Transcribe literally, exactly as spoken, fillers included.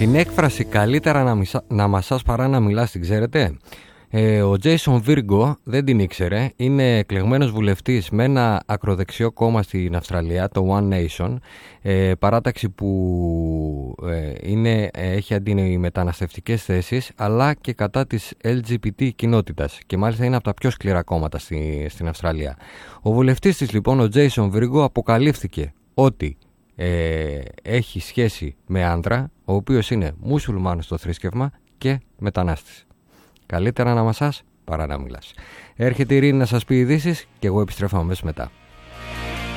Την έκφραση καλύτερα να, μισά, να μασάς παρά να μιλάς, την ξέρετε? Ε, ο Τζέισον Βίργκο δεν την ήξερε. Είναι εκλεγμένος βουλευτής με ένα ακροδεξιό κόμμα στην Αυστραλία, το One Nation, ε, παράταξη που ε, είναι, έχει αντιμεταναστευτικές θέσεις αλλά και κατά της ελ τζι μπι τι κοινότητας, και μάλιστα είναι από τα πιο σκληρά κόμματα στη, στην Αυστραλία. Ο βουλευτής της λοιπόν, ο Τζέισον Βίργκο, αποκαλύφθηκε ότι ε, έχει σχέση με άντρα ο οποίος είναι μουσουλμάνος στο θρήσκευμα και μετανάστης. Καλύτερα να μασάς παρά να μιλάς. Έρχεται η Ειρήνη να σας πει ειδήσεις και εγώ επιστρέφω αμέσως μετά.